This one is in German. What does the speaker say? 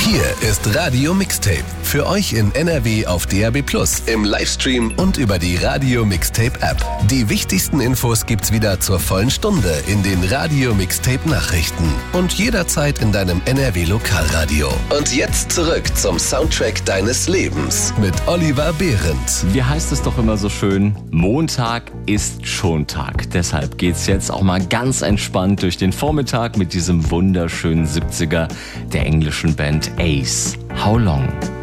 Hier ist Radio Mixtape. Für euch in NRW auf DAB+, im Livestream und über die Radio Mixtape App. Die wichtigsten Infos gibt's wieder zur vollen Stunde in den Radio Mixtape Nachrichten und jederzeit in deinem NRW Lokalradio. Und jetzt zurück zum Soundtrack deines Lebens mit Oliver Behrendt. Wie heißt es doch immer so schön? Montag ist schon Tag. Deshalb geht's jetzt auch mal ganz entspannt durch den Vormittag mit diesem wunderschönen 70er der englischen Band Ace. How Long?